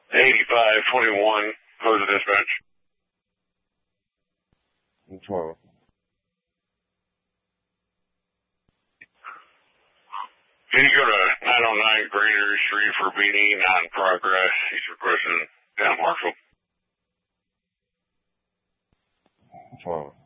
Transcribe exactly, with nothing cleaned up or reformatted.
eighty-five twenty-one, close the dispatch. twelve. Can you go to nine oh nine Granary Street for Beanie, not in progress. He's requesting down Marshall. twelve.